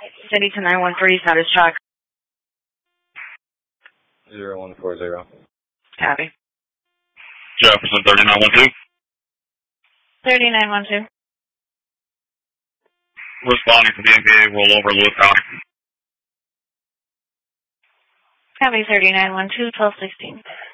City to 913, status check. 0140. Copy. Jefferson 3912. 3912. Responding to the NPA rollover Lewis County. Copy 3912, 1216.